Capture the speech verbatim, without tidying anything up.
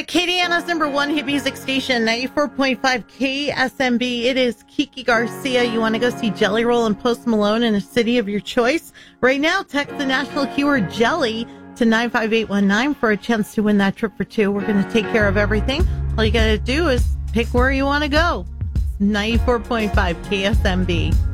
Acadiana's number one hit music station, ninety-four point five K S M B. It is Kiki Garcia. You want to go see Jelly Roll and Post Malone in a city of your choice? Right now, text the national keyword jelly to nine five eight one nine for a chance to win that trip for two. We're going to take care of everything. All you got to do is pick where you want to go. ninety-four point five K S M B.